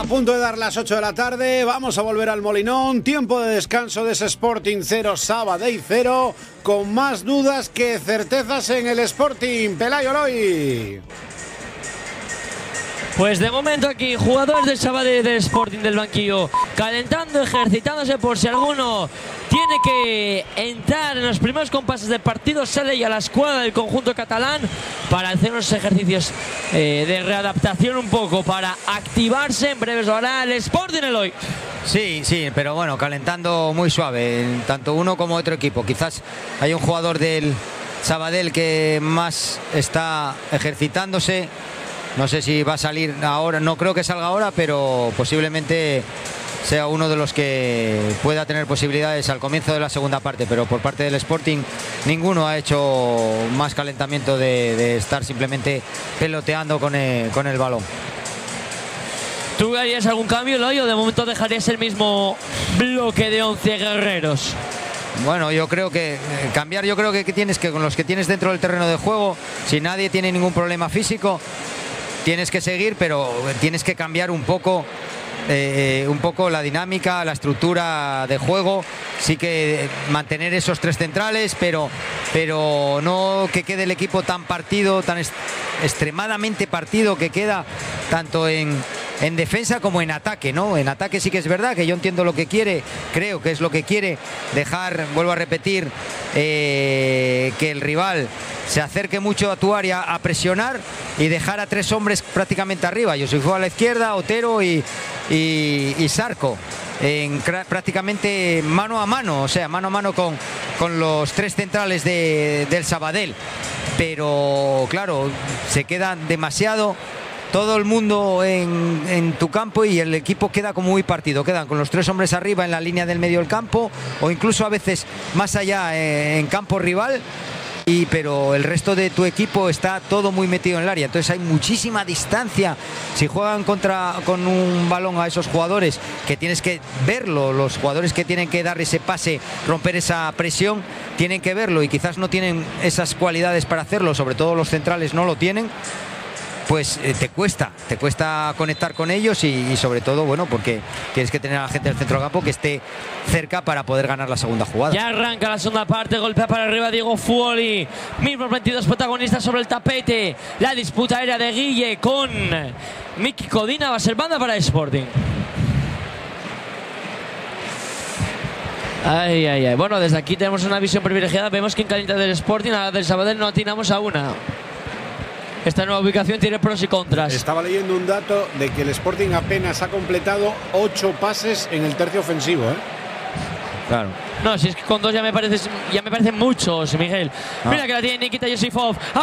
A punto de dar las 8 de la tarde, vamos a volver al Molinón. Tiempo de descanso de ese Sporting 0, Sabadell 0, con más dudas que certezas en el Sporting. Pelayo Oloy. Pues de momento aquí, jugadores del Sabadell del Sporting del banquillo, calentando, ejercitándose por si alguno tiene que entrar en los primeros compases del partido. Sale ya la escuadra del conjunto catalán para hacer unos ejercicios de readaptación un poco, para activarse. En breves lo hará el Sporting Eloy. Sí, pero bueno, calentando muy suave, tanto uno como otro equipo. Quizás hay un jugador del Sabadell que más está ejercitándose. No sé si va a salir ahora, no creo que salga ahora, pero posiblemente sea uno de los que pueda tener posibilidades al comienzo de la segunda parte. Pero por parte del Sporting ninguno ha hecho más calentamiento de estar simplemente peloteando con el balón. ¿Tú harías algún cambio, Eloy, o de momento dejarías el mismo bloque de 11 guerreros? Bueno, yo creo que cambiar, yo creo que tienes que, con los que tienes dentro del terreno de juego, si nadie tiene ningún problema físico, tienes que seguir, pero tienes que cambiar un poco la dinámica, la estructura de juego. Sí que mantener esos tres centrales, pero no que quede el equipo tan partido, tan extremadamente partido que queda tanto en defensa como en ataque, ¿no? En ataque sí que es verdad que yo entiendo lo que quiere, creo que es lo que quiere, dejar, vuelvo a repetir, que el rival se acerque mucho a tu área a presionar y dejar a tres hombres prácticamente arriba. Josefo a la izquierda, Otero y Sarko, prácticamente mano a mano, o sea, mano a mano con los tres centrales del Sabadell. Pero claro, se quedan demasiado todo el mundo en tu campo y el equipo queda como muy partido. Quedan con los tres hombres arriba en la línea del medio del campo o incluso a veces más allá en campo rival. Pero el resto de tu equipo está todo muy metido en el área, entonces hay muchísima distancia. Si juegan con un balón a esos jugadores, que tienes que verlo, los jugadores que tienen que dar ese pase, romper esa presión, tienen que verlo y quizás no tienen esas cualidades para hacerlo, sobre todo los centrales no lo tienen. Pues te cuesta conectar con ellos y sobre todo, bueno, porque tienes que tener a la gente del centro del campo que esté cerca para poder ganar la segunda jugada. Ya arranca la segunda parte, golpea para arriba Diego Fuoli, mismos 22 protagonistas sobre el tapete. La disputa aérea de Guille con Miki Codina, va a ser banda para el Sporting. Ay. Bueno, desde aquí tenemos una visión privilegiada, vemos que en calidad del Sporting, a la del Sabadell no atinamos a una. Esta nueva ubicación tiene pros y contras. Estaba leyendo un dato de que el Sporting apenas ha completado 8 pases en el tercio ofensivo, ¿eh? Claro. No, si es que con 2 ya me parecen muchos, Miguel. Mira que la tiene Nikita Yosifov.